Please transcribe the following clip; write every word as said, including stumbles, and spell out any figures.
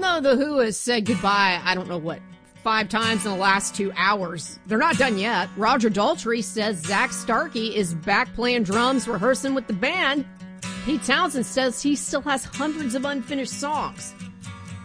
even though The Who has said goodbye, I don't know what, five times in the last two hours, they're not done yet. Roger Daltrey says Zach Starkey is back playing drums, rehearsing with the band. Pete Townsend says he still has hundreds of unfinished songs.